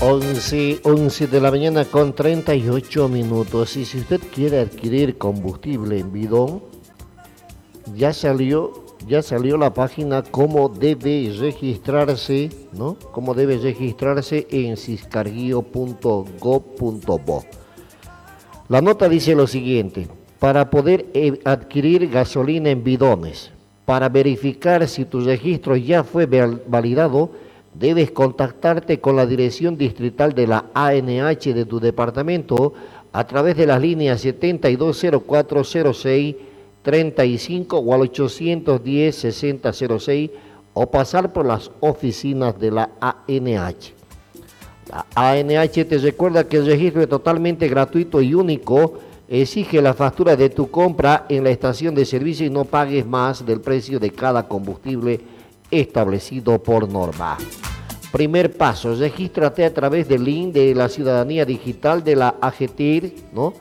11 de la mañana con 38 minutos. Y si usted quiere adquirir combustible en bidón, ya salió la página cómo debe registrarse, ¿no? Cómo debe registrarse en ciscarguio.gov.bo. La nota dice lo siguiente: para poder adquirir gasolina en bidones, para verificar si tu registro ya fue validado, debes contactarte con la dirección distrital de la ANH de tu departamento a través de las líneas 72040635 o al 810-6006 o pasar por las oficinas de la ANH. La ANH te recuerda que el registro es totalmente gratuito y único. Exige la factura de tu compra en la estación de servicio y no pagues más del precio de cada combustible establecido por norma. Primer paso, regístrate a través del link de la ciudadanía digital de la AGTIR, ¿no?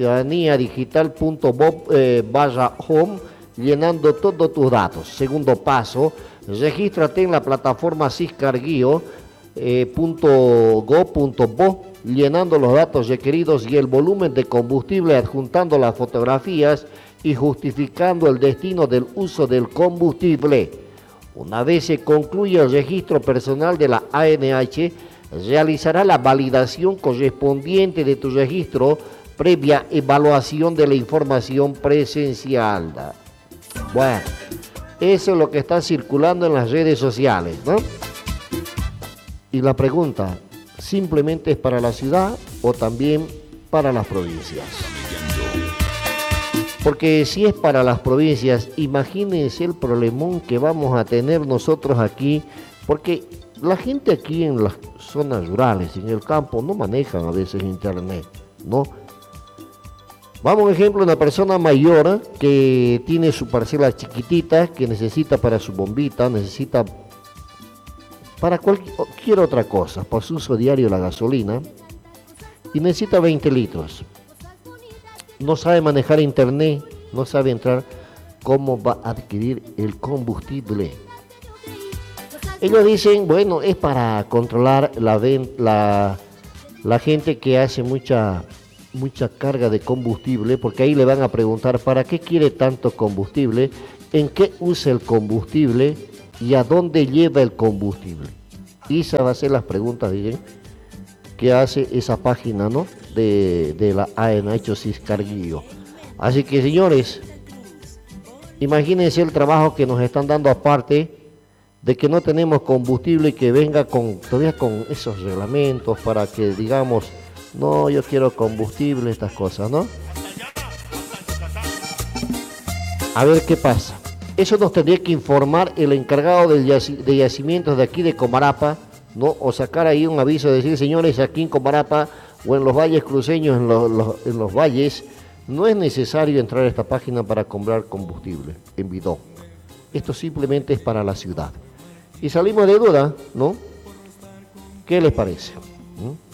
ciudadanía-digital.bob/home, llenando todos tus datos. Segundo paso, regístrate en la plataforma ciscarguio.gov.bo, llenando los datos requeridos y el volumen de combustible, adjuntando las fotografías y justificando el destino del uso del combustible. Una vez se concluya el registro personal de la ANH, realizará la validación correspondiente de tu registro previa evaluación de la información presencial. Bueno, eso es lo que está circulando en las redes sociales, ¿no? Y la pregunta, ¿simplemente es para la ciudad o también para las provincias? Porque si es para las provincias, imagínense el problemón que vamos a tener nosotros aquí, porque la gente aquí en las zonas rurales, en el campo, no manejan a veces internet, ¿no? Vamos, por ejemplo, una persona mayor que tiene su parcela chiquitita, que necesita para su bombita, necesita para cualquier otra cosa, para su uso diario la gasolina, y necesita 20 litros. No sabe manejar internet, no sabe entrar, ¿cómo va a adquirir el combustible? Ellos dicen, bueno, es para controlar la gente que hace mucha carga de combustible, porque ahí le van a preguntar, ¿para qué quiere tanto combustible? ¿En qué usa el combustible? ¿Y a dónde lleva el combustible? Y esas van a ser las preguntas, dicen, que hace esa página, ¿no? de la ANH Ciscarguio. Así que, señores, imagínense el trabajo que nos están dando, aparte de que no tenemos combustible, y que venga todavía con esos reglamentos para que digamos, no, yo quiero combustible, estas cosas, ¿no? A ver qué pasa. Eso nos tendría que informar el encargado de yacimientos de aquí de Comarapa, ¿no? O sacar ahí un aviso de decir, señores, aquí en Comarapa o en los valles cruceños, en los valles, no es necesario entrar a esta página para comprar combustible en bidón. Esto simplemente es para la ciudad. Y salimos de duda, ¿no? ¿Qué les parece? ¿Mm?